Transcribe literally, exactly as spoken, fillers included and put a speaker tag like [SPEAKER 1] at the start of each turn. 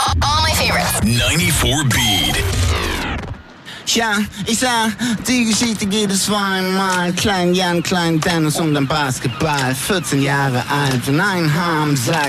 [SPEAKER 1] All my favorites.
[SPEAKER 2] ninety-four Beat.
[SPEAKER 3] Tja, ich sah, die Geschichte geht es zweimal. Klein Jan, klein Dennis um den Basketball. vierzehn Jahre alt und ein Harm sagt